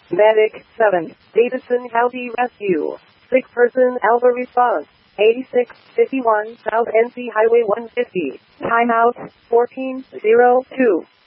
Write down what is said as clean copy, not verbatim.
Medic 7, Davidson County Rescue. Sick person Alva response. 8651 South NC Highway 150. Timeout 1402.